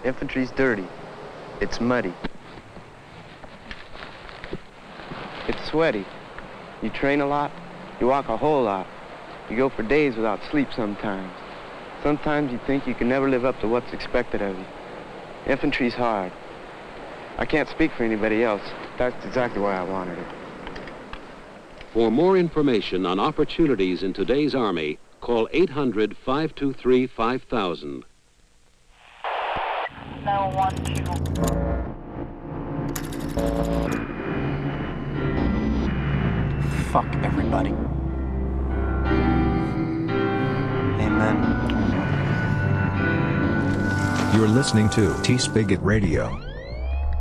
Infantry's dirty. It's muddy. It's sweaty. You train a lot. You walk a whole lot. You go for days without sleep sometimes. Sometimes you think you can never live up to what's expected of you. Infantry's hard. I can't speak for anybody else. That's exactly why I wanted it. For more information on opportunities in today's Army, call 800-523-5000. 912. Fuck everybody. Amen. You're listening to T-Spigot Radio.